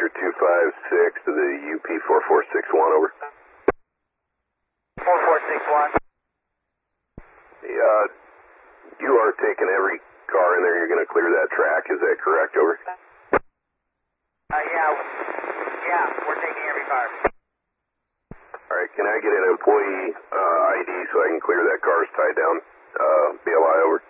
256 to the UP 4461, over. 4461. You are taking every car in there, you're going to clear that track, is that correct, over? Yeah, we're taking every car. Alright, can I get an employee ID so I can clear that car's tied down, BLI, over?